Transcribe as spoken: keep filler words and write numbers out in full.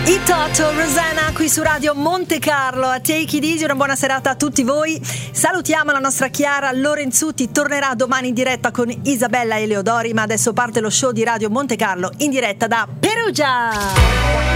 I Toto, Rosanna qui su Radio Monte Carlo a Take It Easy. Una buona serata a tutti voi. Salutiamo la nostra Chiara Lorenzutti, tornerà domani in diretta con Isabella Eleodori, ma adesso parte lo show di Radio Monte Carlo in diretta da Perugia.